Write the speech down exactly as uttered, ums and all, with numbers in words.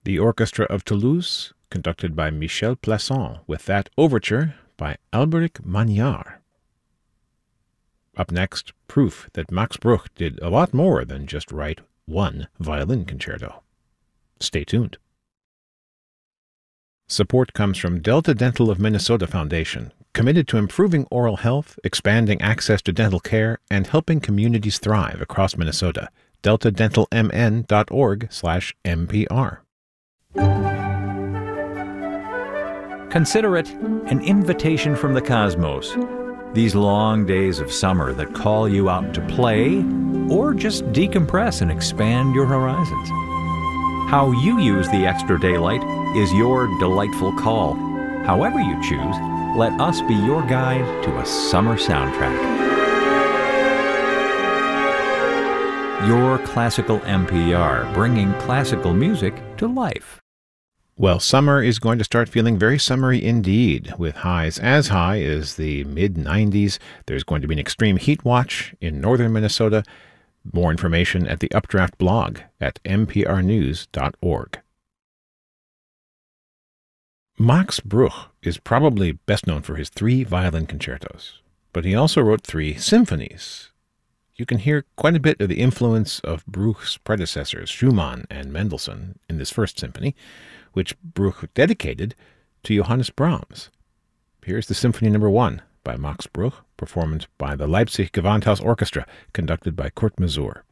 The Orchestra of Toulouse, conducted by Michel Plasson, with that overture by Alberic Magnard. Up next, proof that Max Bruch did a lot more than just write one violin concerto. Stay tuned. Support comes from Delta Dental of Minnesota Foundation, committed to improving oral health, expanding access to dental care, and helping communities thrive across Minnesota. delta dental m n dot org slash M P R. Consider it an invitation from the cosmos. These long days of summer that call you out to play or just decompress and expand your horizons. How you use the extra daylight is your delightful call. However you choose, let us be your guide to a summer soundtrack. Your classical M P R, bringing classical music to life. Well, summer is going to start feeling very summery indeed, with highs as high as the mid nineties. There's going to be an extreme heat watch in northern Minnesota. More information at the Updraft blog at m p r news dot org. Max Bruch is probably best known for his three violin concertos, but he also wrote three symphonies. You can hear quite a bit of the influence of Bruch's predecessors, Schumann and Mendelssohn, in this first symphony, which Bruch dedicated to Johannes Brahms. Here's the Symphony Number One by Max Bruch, performed by the Leipzig Gewandhaus Orchestra, conducted by Kurt Masur.